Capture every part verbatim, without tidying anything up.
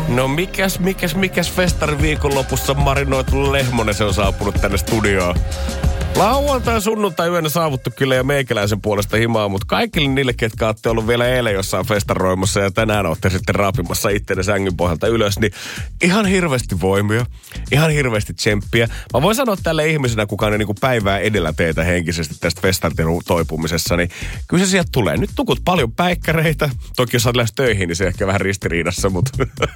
No mikäs, mikäs, mikäs festarin viikonlopussa marinoitu Lehmonen se on saapunut tänne studioon. Lauantai sunnuntai yönä saavuttu kyllä ja meikäläisen puolesta himaa, mutta kaikille niille, ketkä olette ollut vielä eilen jossain festaroimassa ja tänään olette sitten raapimassa itseänne sängyn pohjalta ylös, niin ihan hirveästi voimia, ihan hirveästi tsemppiä. Mä voin sanoa tälle ihmisenä, kuka on niin kuin päivää edellä teitä henkisesti tästä festarin toipumisessa, niin kyllä se sieltä tulee. Nyt tukut paljon päikkäreitä. Toki jos olet lähes töihin, niin se ehkä vähän ristiriidassa, mutta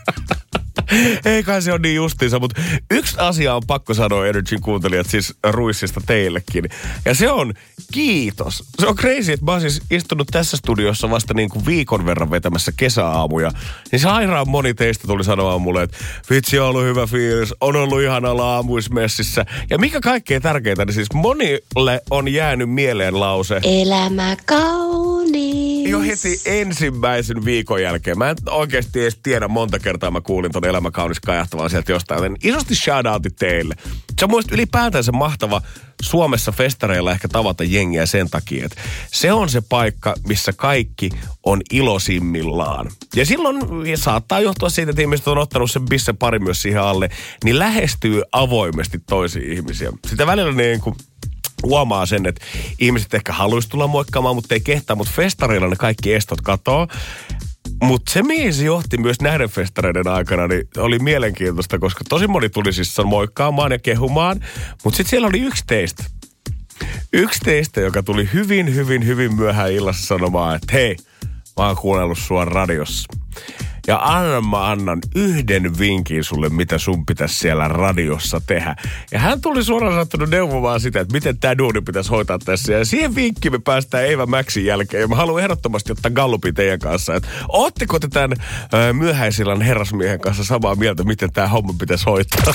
ei kai se on niin justiinsa, mutta yksi asia on pakko sanoa Energyn kuuntelijat, siis Ruissista teillekin. Ja se on kiitos. Se on crazy, että mä oon siis istunut tässä studiossa vasta niin kuin viikon verran vetämässä kesäaamuja. Niin sairaan moni teistä tuli sanomaan mulle, että vitsi, on ollut hyvä fiilis, on ollut ihanalla aamuismessissä. Ja mikä kaikkein tärkeintä, niin siis monille on jäänyt mieleen lause. Elämä kaunis. Jo heti ensimmäisen viikon jälkeen. Mä en oikeasti edes tiedä, monta kertaa mä kuulin ton Elämä kaunis kajahtavan sieltä jostain. Joten isosti shoutoutit teille. Se on muista ylipäätänsä mahtava Suomessa festareilla ehkä tavata jengiä sen takia, että se on se paikka, missä kaikki on ilosimmillaan. Ja silloin saattaa johtua siitä, että ihmiset on ottanut sen bisse pari myös siihen alle, niin lähestyy avoimesti toisia ihmisiä. Sitä välillä niin kuin huomaa sen, että ihmiset ehkä haluaisi tulla moikkaamaan, mutta ei kehtaa, mutta festareilla ne kaikki estot katoo. Mutta se, mihin se johti myös näiden festareiden aikana, niin oli mielenkiintoista, koska tosi moni tuli siis moikkaamaan ja kehumaan. Mutta sitten siellä oli yksi teistä. Yksi teistä, joka tuli hyvin, hyvin, hyvin myöhään illassa sanomaan, että hei, mä oon kuunnellut sua radiossa. Ja anna mä annan yhden vinkin sulle, mitä sun pitäisi siellä radiossa tehdä. Ja hän tuli suoraan saattanut neuvomaan sitä, että miten tämä duuni pitäisi hoitaa tässä. Ja siihen vinkkiin me päästään Eeva Maxin jälkeen. Ja mä haluan ehdottomasti ottaa gallupin teidän kanssa. Että ootteko te tämän ö, myöhäisillan herrasmiehen kanssa samaa mieltä, miten tämä homma pitäisi hoitaa?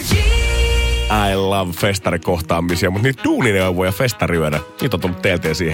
I love festarikohtaamisia, mutta niitä duunineuvoja festariyönä, niitä on tullut teiltä siihen.